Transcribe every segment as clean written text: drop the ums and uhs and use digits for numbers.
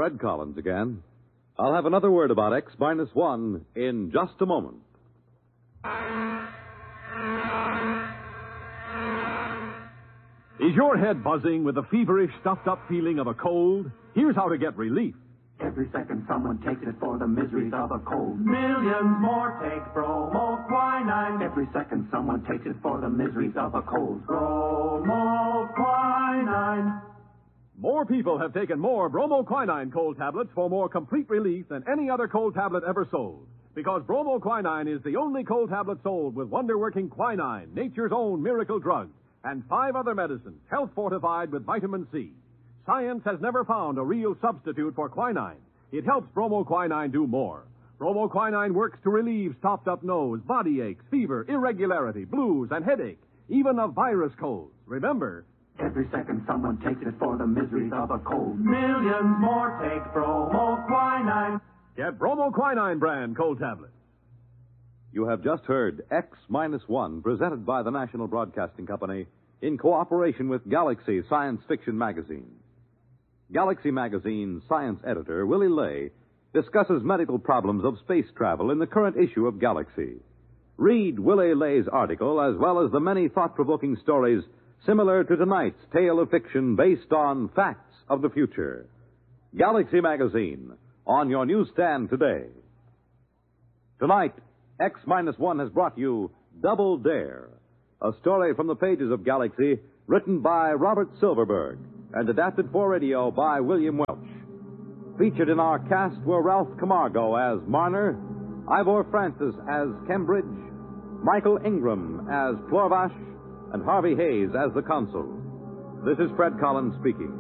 Fred Collins again. I'll have another word about X-1 in just a moment. Is your head buzzing with the feverish, stuffed-up feeling of a cold? Here's how to get relief. Every second someone takes it for the miseries of a cold. Millions more take bromoquinine. Every second someone takes it for the miseries of a cold. Bromoquinine. More people have taken more bromoquinine cold tablets for more complete relief than any other cold tablet ever sold. Because bromoquinine is the only cold tablet sold with wonder-working quinine, nature's own miracle drug, and 5 other medicines, health-fortified with vitamin C. Science has never found a real substitute for quinine. It helps bromoquinine do more. Bromoquinine works to relieve stopped-up nose, body aches, fever, irregularity, blues, and headache, even of virus colds. Remember, every second someone takes it for the miseries of a cold. Millions more take bromoquinine. Get bromoquinine brand cold tablets. You have just heard X-1, presented by the National Broadcasting Company in cooperation with Galaxy Science Fiction Magazine. Galaxy Magazine's science editor, Willie Lay, discusses medical problems of space travel in the current issue of Galaxy. Read Willie Lay's article as well as the many thought-provoking stories similar to tonight's tale of fiction based on facts of the future. Galaxy Magazine, on your newsstand today. Tonight, X-1 has brought you Double Dare, a story from the pages of Galaxy, written by Robert Silverberg and adapted for radio by William Welch. Featured in our cast were Ralph Camargo as Marner, Ivor Francis as Cambridge, Michael Ingram as Plorvash, and Harvey Hayes as the consul. This is Fred Collins speaking.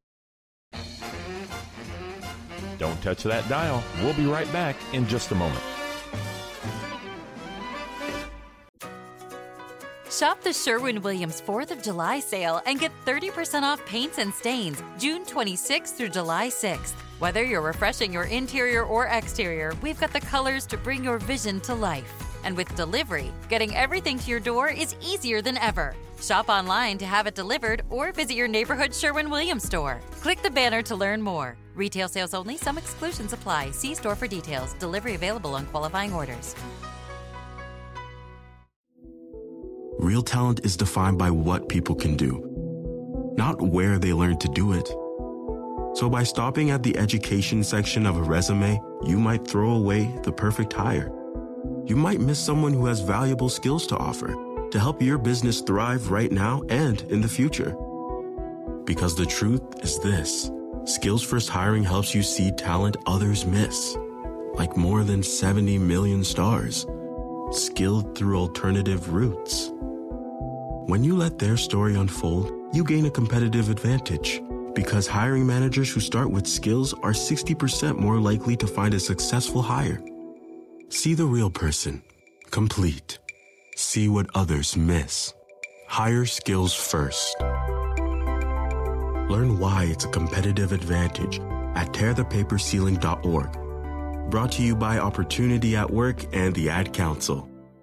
Don't touch that dial. We'll be right back in just a moment. Shop the Sherwin-Williams 4th of July sale and get 30% off paints and stains June 26th through July 6th. Whether you're refreshing your interior or exterior, we've got the colors to bring your vision to life. And with delivery, getting everything to your door is easier than ever. Shop online to have it delivered or visit your neighborhood Sherwin-Williams store. Click the banner to learn more. Retail sales only. Some exclusions apply. See store for details. Delivery available on qualifying orders. Real talent is defined by what people can do, not where they learn to do it. So by stopping at the education section of a resume, you might throw away the perfect hire. You might miss someone who has valuable skills to offer to help your business thrive right now and in the future. Because the truth is this: Skills First Hiring helps you see talent others miss, like more than 70 million stars, skilled through alternative routes. When you let their story unfold, you gain a competitive advantage, because hiring managers who start with skills are 60% more likely to find a successful hire. See the real person, complete. See what others miss. Hire skills first. Learn why it's a competitive advantage at tearthepaperceiling.org. Brought to you by Opportunity at Work and the Ad Council.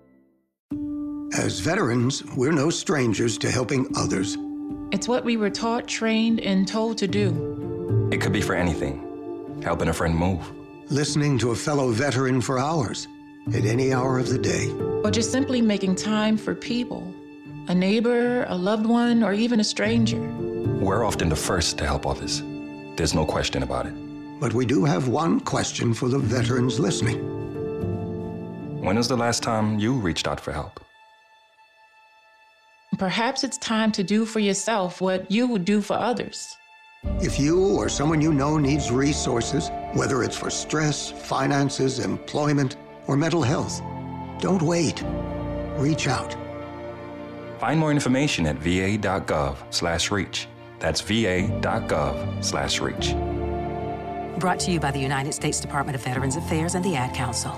As veterans, we're no strangers to helping others. It's what we were taught, trained, and told to do. It could be for anything. Helping a friend move. Listening to a fellow veteran for hours, at any hour of the day. Or just simply making time for people. A neighbor, a loved one, or even a stranger. We're often the first to help others. There's no question about it. But we do have one question for the veterans listening. When was the last time you reached out for help? Perhaps it's time to do for yourself what you would do for others. If you or someone you know needs resources, whether it's for stress, finances, employment, or mental health, don't wait. Reach out. Find more information at va.gov/reach. That's va.gov/reach. Brought to you by the United States Department of Veterans Affairs and the Ad Council.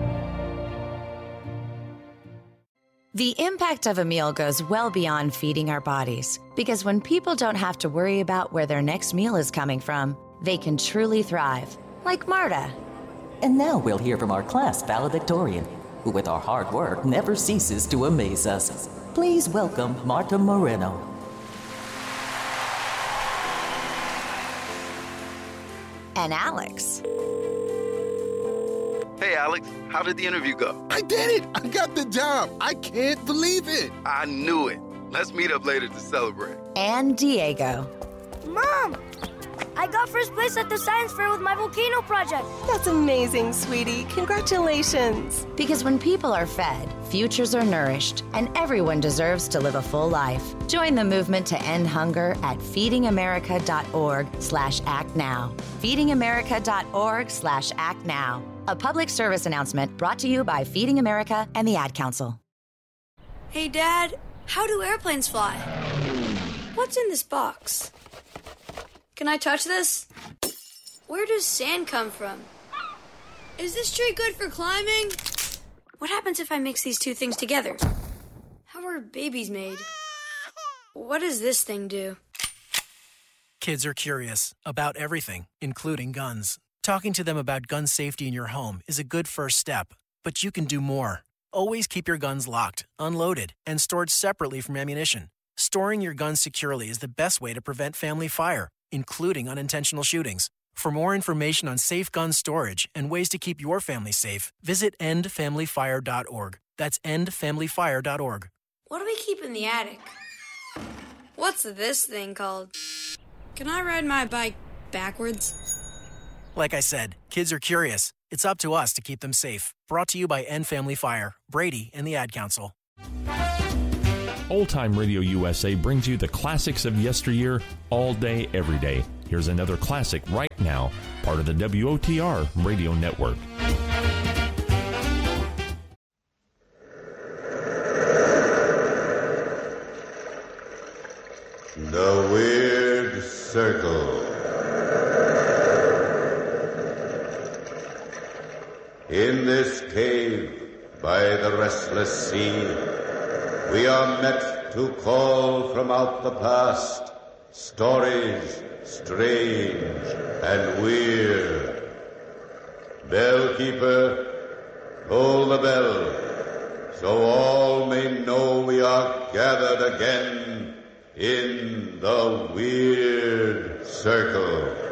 The impact of a meal goes well beyond feeding our bodies, because when people don't have to worry about where their next meal is coming from, they can truly thrive, like Marta. And now we'll hear from our class valedictorian, who with our hard work never ceases to amaze us. Please welcome Marta Moreno. and Alex. Hey, Alex, how did the interview go? I did it! I got the job! I can't believe it! I knew it. Let's meet up later to celebrate. And Diego. Mom! I got first place at the science fair with my volcano project. That's amazing, sweetie. Congratulations. Because when people are fed, futures are nourished, and everyone deserves to live a full life. Join the movement to end hunger at feedingamerica.org/actnow. feedingamerica.org/actnow. A public service announcement brought to you by Feeding America and the Ad Council. Hey, Dad, how do airplanes fly? What's in this box? Can I touch this? Where does sand come from? Is this tree good for climbing? What happens if I mix these two things together? How are babies made? What does this thing do? Kids are curious about everything, including guns. Talking to them about gun safety in your home is a good first step, but you can do more. Always keep your guns locked, unloaded, and stored separately from ammunition. Storing your guns securely is the best way to prevent family fire, including unintentional shootings. For more information on safe gun storage and ways to keep your family safe, visit endfamilyfire.org. That's endfamilyfire.org. What do we keep in the attic? What's this thing called? Can I ride my bike backwards? Like I said, kids are curious. It's up to us to keep them safe. Brought to you by End Family Fire, Brady, and the Ad Council. Old Time Radio USA brings you the classics of yesteryear all day, every day. Here's another classic right now, part of the WOTR Radio Network. The Weird Circle. In this cave by the restless sea, we are met to call from out the past stories strange and weird. Bellkeeper, toll the bell, so all may know we are gathered again in the Weird Circle.